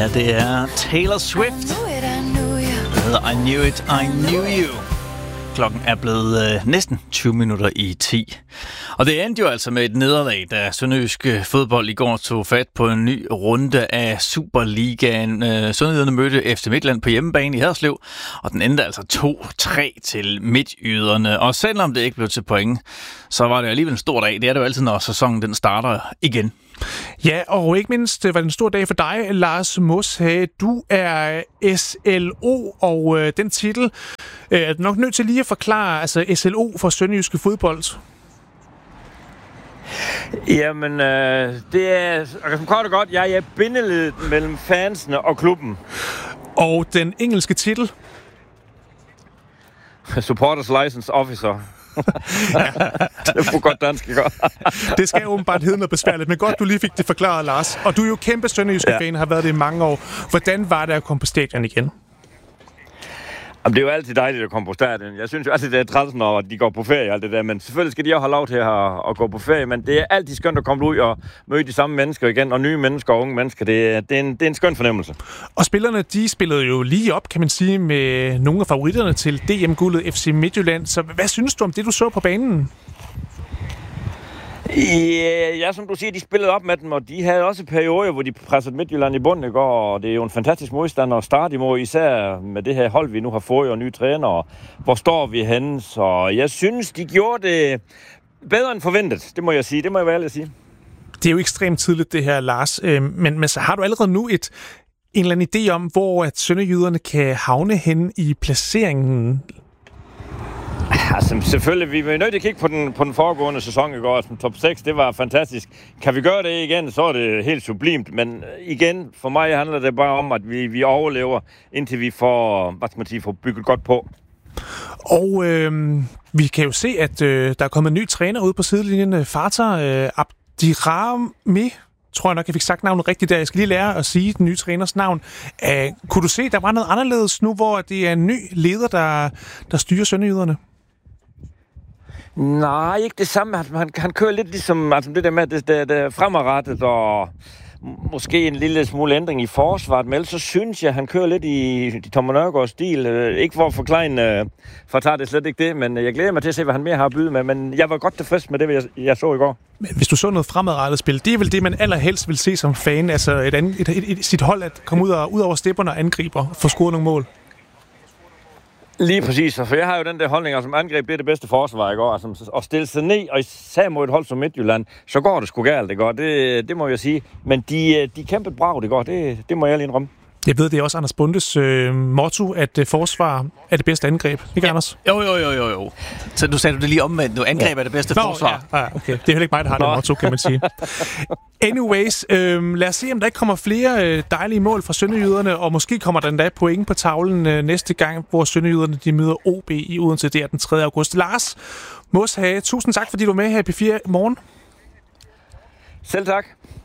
Ja, det er Taylor Swift. Det hedder I Knew It, I Knew You. Klokken er blevet næsten 20 minutter i 10. Og det endte jo altså med et nederlag, da sønderjysk fodbold i går tog fat på en ny runde af Superligaen. Sønderjyderne mødte FC Midtjylland på hjemmebane i Haderslev, og den endte altså 2-3 til midtjyderne. Og selvom det ikke blev til point, så var det alligevel en stor dag. Det er det jo altid, når sæsonen den starter igen. Ja, og ikke mindst var det en stor dag for dig, Lars Moshage. Du er SLO, og den titel er nok nødt til lige at forklare, altså SLO for sønderjyske fodbold. Jamen, det er som kort og godt, jeg er bindeledet mellem fansene og klubben. Og den engelske titel? Supporters License Officer. Det er for godt dansk, ikke? Det skal åbenbart hedde noget besværligt, men godt, du lige fik det forklaret, Lars. Og du er jo kæmpe sønderjyske fan, har været det i mange år. Hvordan var det at komme på stadion igen? Jamen, det er jo altid dejligt at komme på stadion. Jeg synes jo altid, det er træls, når de går på ferie og alt det der. Men selvfølgelig skal de også have lov til at gå på ferie. Men det er altid skønt at komme ud og møde de samme mennesker igen. Og nye mennesker og unge mennesker. Det er en skøn fornemmelse. Og spillerne, de spillede jo lige op, kan man sige, med nogle af favoritterne til DM-guldet FC Midtjylland. Så hvad synes du om det, du så på banen? Ja, som du siger, de spillede op med dem, og de havde også perioder, hvor de pressede Midtjylland i bunden i går, og det er jo en fantastisk modstander at starte imod, især med det her hold, vi nu har fået, og nye trænere. Hvor står vi henne? Så jeg synes, de gjorde det bedre end forventet, det må jeg sige. Det må jeg være ærlig at sige. Det er jo ekstremt tidligt, det her, Lars. Men så har du allerede nu en eller anden idé om, hvor at sønderjyderne kan havne henne i placeringen? Altså, selvfølgelig, vi er nødt til at kigge på den foregående sæson i går. Altså, top 6, det var fantastisk. Kan vi gøre det igen, så er det helt sublimt. Men igen, for mig handler det bare om, at vi overlever, indtil vi får, får bygget godt på. Og vi kan jo se, at der er kommet en ny træner ud på sidelinjen. Fatah Abdirahmi, tror jeg nok, jeg fik sagt navnet rigtigt der. Jeg skal lige lære at sige den nye træners navn. Kunne du se, der var noget anderledes nu, hvor det er en ny leder, der styrer sønderjyderne? Nej, ikke det samme. Han kører lidt ligesom altså det der med det fremadrettet og måske en lille smule ændring i forsvaret. Men ellers så synes jeg, han kører lidt i Thomas Nørgaards stil. Ikke for at forklare for at tage det slet ikke det, men jeg glæder mig til at se, hvad han mere har at byde med. Men jeg var godt tilfreds med det, jeg så i går. Men hvis du så noget fremadrettet spil, det er vel det, man allerhelst vil se som fan? Altså sit hold at komme ud over stepperne og angriber og få scoret nogle mål? Lige præcis, for jeg har jo den der holdning, som angreb, det er det bedste forsvar, ikke? Altså, at stille sig ned, og især mod et hold som Midtjylland, så går det sgu galt, ikke? Det må jeg sige. Men de kæmpede brav, det må jeg lige indrømme. Jeg ved, det er også Anders Bundes motto, at forsvar er det bedste angreb. Ikke, Anders? Jo. Så du sagde det lige omvendt. Du angreb er det bedste forsvar. Ja, okay. Det er heller ikke mig, der har det motto, kan man sige. Anyways, lad os se, om der ikke kommer flere dejlige mål fra sønderjyderne, og måske kommer der endda point på tavlen næste gang, hvor sønderjyderne de møder OB i Odense. Det er den 3. august. Lars Moshage, tusind tak, fordi du var med her i P4 morgen. Selv tak.